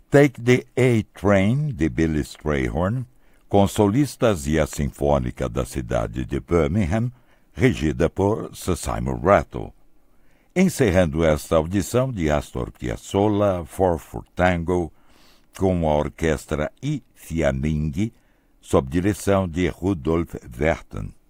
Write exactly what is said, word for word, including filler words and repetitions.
Take the A-Train, de Billy Strayhorn, com solistas e a Sinfônica da cidade de Birmingham, regida por Sir Simon Rattle. Encerrando esta audição de Astor Piazzolla, Four for Tango, com a orquestra I Fiammingi, sob direção de Rudolf Werthen.